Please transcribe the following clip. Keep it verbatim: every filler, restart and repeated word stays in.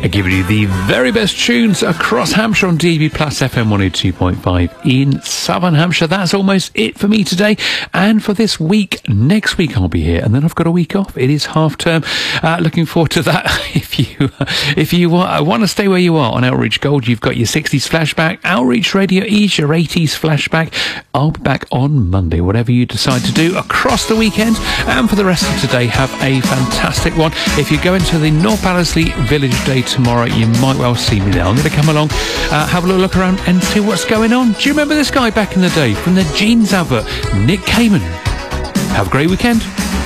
Giving you the very best tunes across Hampshire on D A B Plus F M one oh two point five in Southern Hampshire. That's almost it for me today and for this week. Next week I'll be here, and then I've got a week off. It is half term. Uh, looking forward to that. If you if you want, want to stay where you are on Outreach Gold, you've got your sixties flashback. Outreach Radio East, your eighties flashback. I'll be back on Monday, whatever you decide to do across the weekend. And for the rest of today, have a fantastic one. If you're going to the North Ballersley Village Day tomorrow, you might well see me there. I'm going to come along, uh, have a little look around and see what's going on. Do you remember this guy back in the day from the Jeans advert, Nick Kamen? Have a great weekend.